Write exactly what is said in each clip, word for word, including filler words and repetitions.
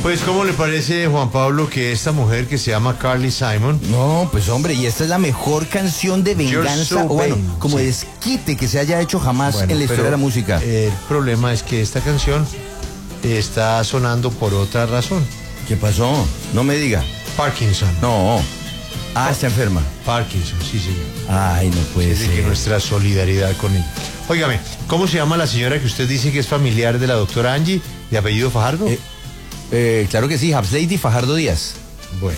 Pues, ¿cómo le parece, Juan Pablo, que esta mujer que se llama Carly Simon? No, pues hombre, y esta es la mejor canción de venganza, So o bueno, Vain, como sí. desquite que se haya hecho jamás Bueno, en la historia pero de la música. El problema es que esta canción está sonando por otra razón. ¿Qué pasó? No me diga. Parkinson. No. Ah, está enferma. Parkinson, sí, señor. Ay, no puede Dice que ser. nuestra solidaridad con ella. Óigame, ¿cómo se llama la señora que usted dice que es familiar de la doctora Angie, de apellido Fajardo? Eh, eh, claro que sí, Habsleidi Fajardo Díaz. Bueno,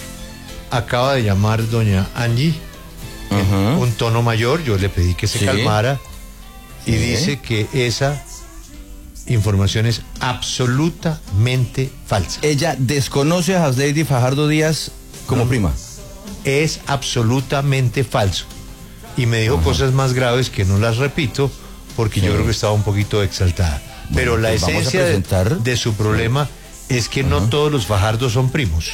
acaba de llamar doña Angie en Ajá. un tono mayor. Yo le pedí que se Sí. calmara y Sí. dice que esa información es absolutamente falsa. Ella desconoce a Habsleidi Fajardo Díaz como No. prima. Es absolutamente falso. Y me dijo Ajá. cosas más graves que no las repito porque Sí. yo creo que estaba un poquito exaltada. Pero Bueno, la pues vamos a esencia de, presentar. de su problema es que no todos los Fajardos son primos.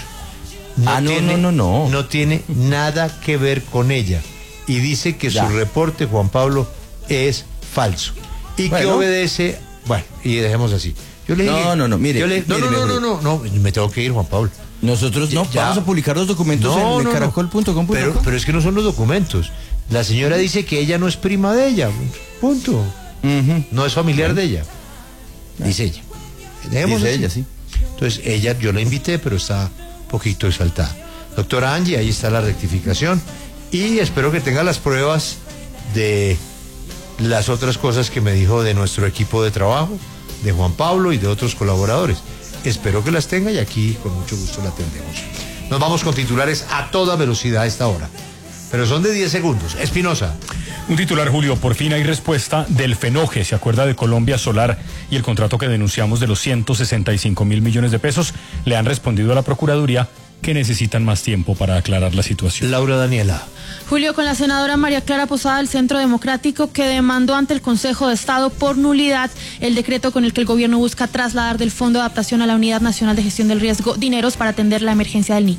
Ah, no, tiene, no, no, no. No tiene nada que ver con ella. Y dice que Ya. su reporte, Juan Pablo, es falso. Y que Bueno. obedece... Bueno, y dejemos así. Yo le No, dije- no, no, mire, yo le- no, mire, no, no, mire. no, no, no, me tengo que ir, Juan Pablo. Nosotros no, Ya. vamos a publicar los documentos No, en no, no. caracol punto com punto co. Pero, pero es que no son los documentos. La señora dice que ella no es prima de ella. Punto. Ujú. No es familiar de ella. Dice ella. Dejemos Dice así. ella, sí. Entonces, ella, yo la invité, pero está un poquito exaltada. Doctora Angie, ahí está la rectificación. Y espero que tenga las pruebas de las otras cosas que me dijo de nuestro equipo de trabajo, de Juan Pablo y de otros colaboradores. Espero que las tenga y aquí con mucho gusto la atendemos. Nos vamos con titulares a toda velocidad a esta hora. Pero son de diez segundos. Espinosa. Un titular, Julio, por fin hay respuesta del FENOGE, se acuerda de Colombia Solar y el contrato que denunciamos de los ciento sesenta y cinco mil millones de pesos. Le han respondido a la Procuraduría que necesitan más tiempo para aclarar la situación. Laura Daniela. Julio, con la senadora María Clara Posada del Centro Democrático, que demandó ante el Consejo de Estado por nulidad el decreto con el que el gobierno busca trasladar del Fondo de Adaptación a la Unidad Nacional de Gestión del Riesgo dineros para atender la emergencia del niño.